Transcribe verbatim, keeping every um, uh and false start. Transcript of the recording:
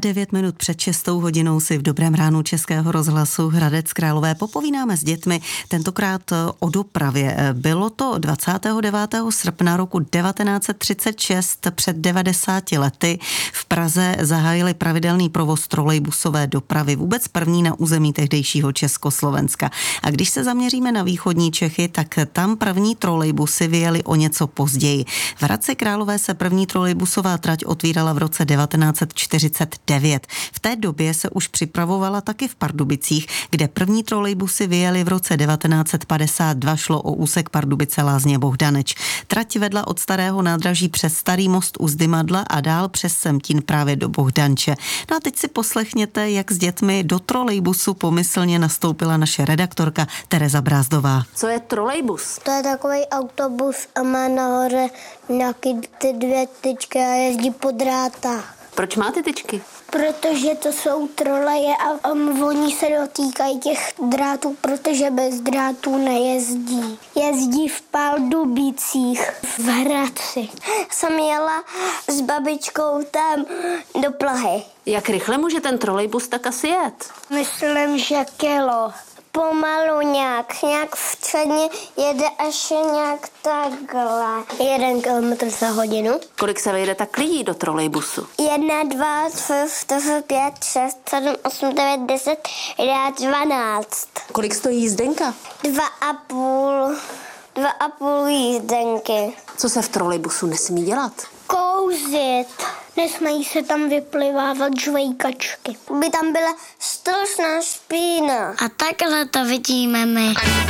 devět minut před šestou hodinou si v Dobrém ránu Českého rozhlasu Hradec Králové popovídáme s dětmi, tentokrát o dopravě. Bylo to dvacátého devátého srpna roku devatenáct set třicet šest, před devadesáti lety. V Praze zahájili pravidelný provoz trolejbusové dopravy, vůbec první na území tehdejšího Československa. A když se zaměříme na východní Čechy, tak tam první trolejbusy vyjeli o něco později. V Hradci Králové se první trolejbusová trať otvírala v roce devatenáct set čtyřicet devět. V té době se už připravovala taky v Pardubicích, kde první trolejbusy vyjeli v roce devatenáct set padesát dva, šlo o úsek Pardubice Lázně Bohdaneč. Trať vedla od starého nádraží přes Starý most u Zdymadla a dál přes Semtín právě do Bohdanče. No a teď si poslechněte, jak s dětmi do trolejbusu pomyslně nastoupila naše redaktorka Tereza Brázdová. Co je trolejbus? To je takový autobus a má nahoře nějaký ty dvě tyčky a jezdí po drátách. Proč má ty tyčky? Protože to jsou troleje a, a oni se dotýkají těch drátů, protože bez drátů nejezdí. Jezdí v Pardubicích, v Hradci. Jsem jela s babičkou tam do Plahy. Jak rychle může ten trolejbus tak asi jet? Myslím, že kilo. Pomalu nějak, nějak včetně jede až nějak takhle. Jeden kilometr za hodinu. Kolik se vejde tak lidí do trolejbusu? Jedna, dva, tři, čtyři, pět, šest, sedm, osm, devět, deset, jedenáct, dvanáct. Kolik stojí jízdenka? Dva a půl, dva a půl jízdenky. Co se v trolejbusu nesmí dělat? Kouzit. Nesmají se tam vyplivávat žvejkačky. By tam byla strašná špína. A takhle to vidíme my.